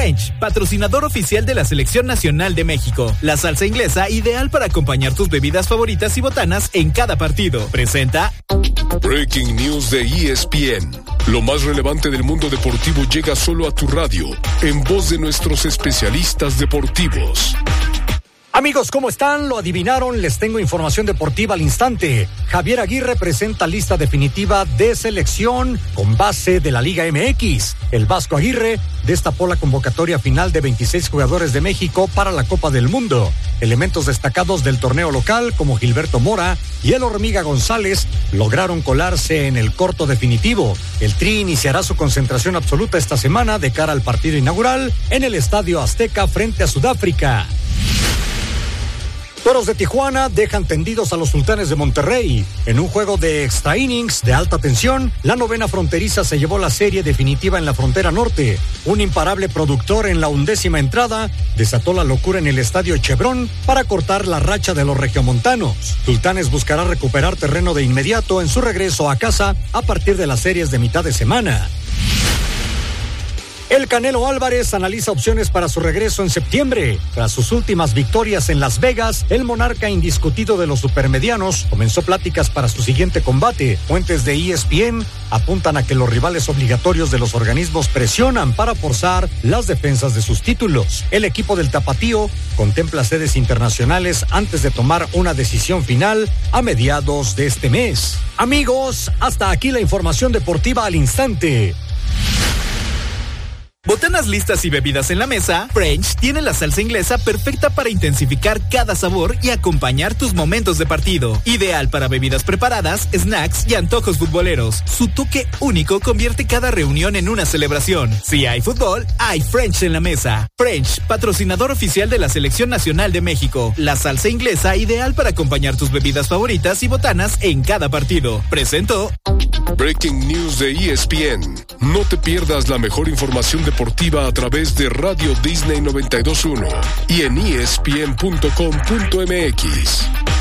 French, patrocinador oficial de la Selección Nacional de México. La salsa inglesa ideal para acompañar tus bebidas favoritas y botanas en cada partido. Presenta Breaking News de ESPN. Lo más relevante del mundo deportivo llega solo a tu radio, en voz de nuestros especialistas deportivos. Amigos, ¿cómo están? ¿Lo adivinaron? Les tengo información deportiva al instante. Javier Aguirre presenta lista definitiva de selección con base de la Liga MX. El Vasco Aguirre destapó la convocatoria final de 26 jugadores de México para la Copa del Mundo. Elementos destacados del torneo local como Gilberto Mora y el Hormiga González lograron colarse en el corto definitivo. El Tri iniciará su concentración absoluta esta semana de cara al partido inaugural en el Estadio Azteca frente a Sudáfrica. Toros de Tijuana dejan tendidos a los Sultanes de Monterrey. En un juego de extra innings de alta tensión, la novena fronteriza se llevó la serie definitiva en la frontera norte. Un imparable productor en la 11ª entrada desató la locura en el estadio Chevron para cortar la racha de los regiomontanos. Sultanes buscará recuperar terreno de inmediato en su regreso a casa a partir de las series de mitad de semana. El Canelo Álvarez analiza opciones para su regreso en septiembre. Tras sus últimas victorias en Las Vegas, el monarca indiscutido de los supermedianos comenzó pláticas para su siguiente combate. Fuentes de ESPN apuntan a que los rivales obligatorios de los organismos presionan para forzar las defensas de sus títulos. El equipo del Tapatío contempla sedes internacionales antes de tomar una decisión final a mediados de este mes. Amigos, hasta aquí la información deportiva al instante. Botanas listas y bebidas en la mesa, French tiene la salsa inglesa perfecta para intensificar cada sabor y acompañar tus momentos de partido. Ideal para bebidas preparadas, snacks y antojos futboleros. Su toque único convierte cada reunión en una celebración. Si hay fútbol, hay French en la mesa. French, patrocinador oficial de la Selección Nacional de México. La salsa inglesa ideal para acompañar tus bebidas favoritas y botanas en cada partido. Presentó Breaking News de ESPN. No te pierdas la mejor información deportiva a través de Radio Disney 92.1 y en ESPN.com.mx.